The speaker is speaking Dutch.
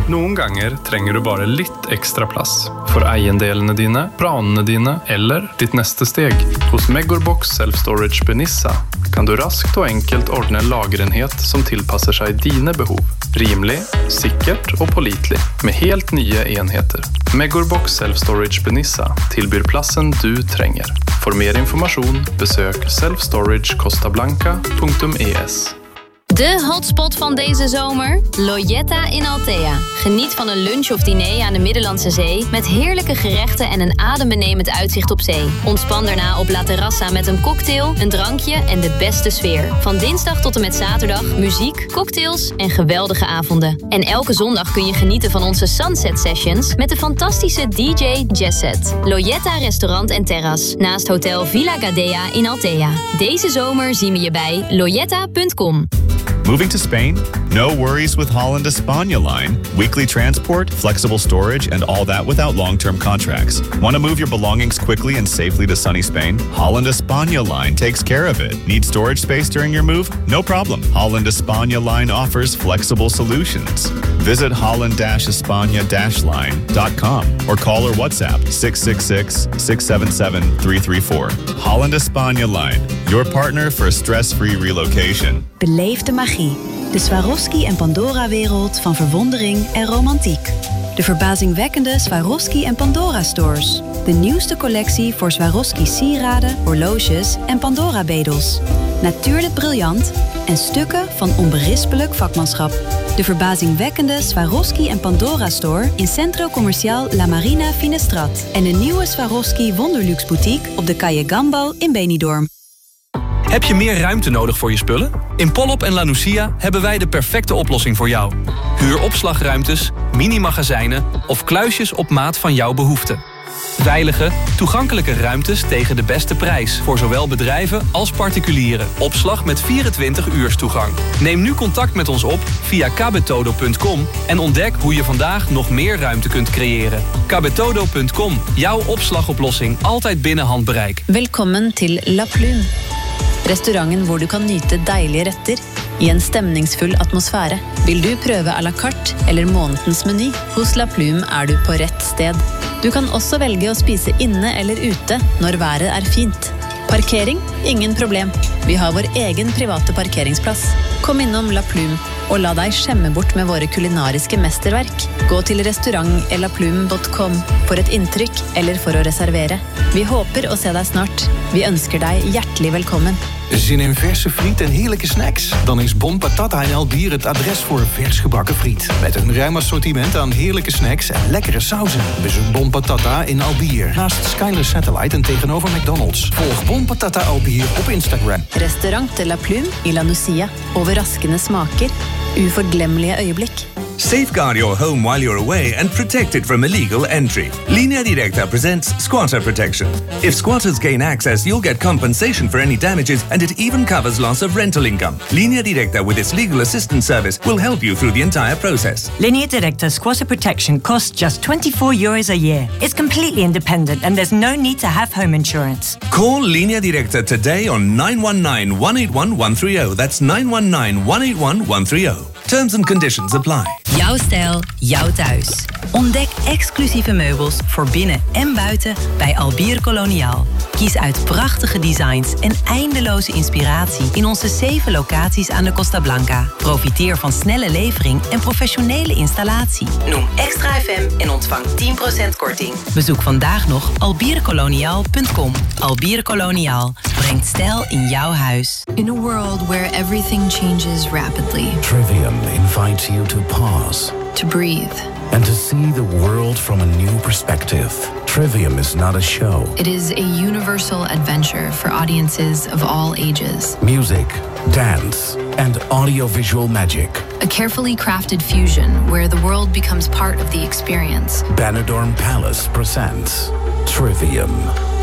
Noen ganger trenger du bare litt ekstra plass for eiendelene dine, planene dine eller ditt neste steg. Hos Megorbox Self-Storage Benissa kan du raskt og enkelt ordne en lagerenhet som tilpasser seg dine behov. Rimelig, sikkert og pålitelig, med helt nye enheter. Megorbox Self-Storage Benissa tilbyr plassen du trenger. For mer informasjon, besøk selfstoragecostablanca.es. De hotspot van deze zomer? Loyetta in Althea. Geniet van een lunch of diner aan de Middellandse Zee met heerlijke gerechten en een adembenemend uitzicht op zee. Ontspan daarna op La Terrassa met een cocktail, een drankje en de beste sfeer. Van dinsdag tot en met zaterdag muziek, cocktails en geweldige avonden. En elke zondag kun je genieten van onze Sunset Sessions met de fantastische DJ Jesset. Loyetta Restaurant en Terras naast Hotel Villa Gadea in Althea. Deze zomer zien we je bij loyetta.com. Moving to Spain? No worries with Holland España line. Weekly transport, flexible storage, and all that without long-term contracts. Want to move your belongings quickly and safely to sunny Spain? Holland España line takes care of it. Need storage space during your move? No problem. Holland España line offers flexible solutions. Visit holland-españa-line.com or call or WhatsApp 666-677-334. Holland España line, your partner for stress-free relocation. Beleef de magie. De Swarovski en Pandora-wereld van verwondering en romantiek. De verbazingwekkende Swarovski en Pandora-stores. De nieuwste collectie voor Swarovski sieraden, horloges en Pandora-bedels. Natuurlijk briljant en stukken van onberispelijk vakmanschap. De verbazingwekkende Swarovski en Pandora-store in Centro Comercial La Marina Finestrat. En een nieuwe Swarovski Wonderluxe boutique op de Calle Gambo in Benidorm. Heb je meer ruimte nodig voor je spullen? In Polop en La Nucia hebben wij de perfecte oplossing voor jou. Huur opslagruimtes, mini-magazijnen of kluisjes op maat van jouw behoeften. Veilige, toegankelijke ruimtes tegen de beste prijs voor zowel bedrijven als particulieren. Opslag met 24-uurs toegang. Neem nu contact met ons op via kabetodo.com en ontdek hoe je vandaag nog meer ruimte kunt creëren. Kabetodo.com, jouw opslagoplossing altijd binnen handbereik. Velkommen til La Plume. Restauranten hvor du kan nyte deilige retter i en stemningsfull atmosfære. Vil du prøve à la carte eller månedens meny? Hos La Plume er du på rett sted. Du kan også velge å spise inne eller ute når været er fint. Parkering? Ingen problem. Vi har vår egen private parkeringsplass. Kom innom La Plume og la deg skjemme bort med våre kulinariske mesterverk. Gå til restaurantelaplume.com for et inntrykk eller for å reservere. Vi håper å se deg snart. Vi ønsker deg hjertelig velkommen. Zin in verse friet en heerlijke snacks? Dan is Bon Patata in Albier het adres voor vers gebakken friet. Met een ruim assortiment aan heerlijke snacks en lekkere sauzen. Bezoek Bon Patata in Albier. Naast Skyler Satellite en tegenover McDonald's. Volg Bon Patata Albier op Instagram. Restaurant de La Plume i La Nucia. Overraskende smaker. Uforglemmelige øyeblikk. Safeguard your home while you're away and protect it from illegal entry. Linea Directa presents Squatter Protection. If squatters gain access, you'll get compensation for any damages, and it even covers loss of rental income. Linea Directa, with its legal assistance service, will help you through the entire process. Linea Directa Squatter Protection costs just €24 a year. It's completely independent and there's no need to have home insurance. Call Linea Directa today on 919-181-130. That's 919-181-130. Terms and conditions apply. Jouw stijl, jouw thuis. Ontdek exclusieve meubels voor binnen en buiten bij Albier Koloniaal. Kies uit prachtige designs en eindeloze inspiratie in onze 7 locaties aan de Costa Blanca. Profiteer van snelle levering en professionele installatie. Noem Extra FM en ontvang 10% korting. Bezoek vandaag nog albierkoloniaal.com. Albier Koloniaal brengt stijl in jouw huis. In a world where everything changes rapidly. Trivium invites you to pause. To breathe. And to see the world from a new perspective. Trivium is not a show. It is a universal adventure for audiences of all ages. Music, dance, and audiovisual magic. A carefully crafted fusion where the world becomes part of the experience. Benidorm Palace presents Trivium.